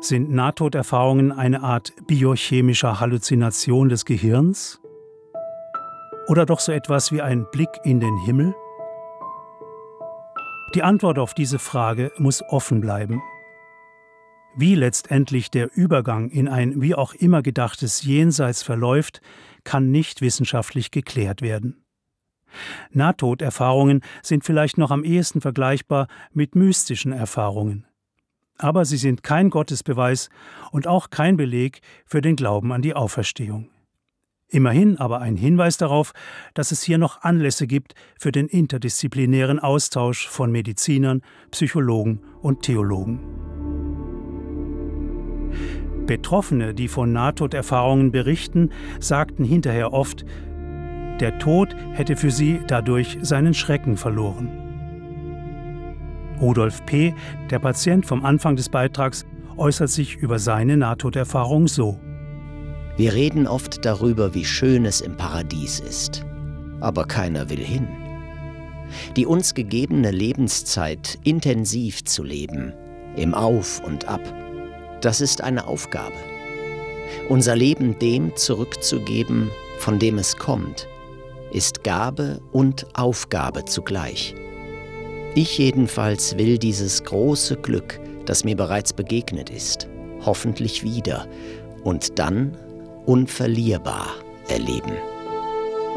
Sind Nahtoderfahrungen eine Art biochemischer Halluzination des Gehirns? Oder doch so etwas wie ein Blick in den Himmel? Die Antwort auf diese Frage muss offen bleiben. Wie letztendlich der Übergang in ein wie auch immer gedachtes Jenseits verläuft, kann nicht wissenschaftlich geklärt werden. Nahtoderfahrungen sind vielleicht noch am ehesten vergleichbar mit mystischen Erfahrungen. Aber sie sind kein Gottesbeweis und auch kein Beleg für den Glauben an die Auferstehung. Immerhin aber ein Hinweis darauf, dass es hier noch Anlässe gibt für den interdisziplinären Austausch von Medizinern, Psychologen und Theologen. Betroffene, die von Nahtoderfahrungen berichten, sagten hinterher oft, der Tod hätte für sie dadurch seinen Schrecken verloren. Rudolf P., der Patient vom Anfang des Beitrags, äußert sich über seine Nahtoderfahrung so: Wir reden oft darüber, wie schön es im Paradies ist, aber keiner will hin. Die uns gegebene Lebenszeit intensiv zu leben, im Auf und Ab, das ist eine Aufgabe. Unser Leben dem zurückzugeben, von dem es kommt, ist Gabe und Aufgabe zugleich. Ich jedenfalls will dieses große Glück, das mir bereits begegnet ist, hoffentlich wieder und dann unverlierbar erleben.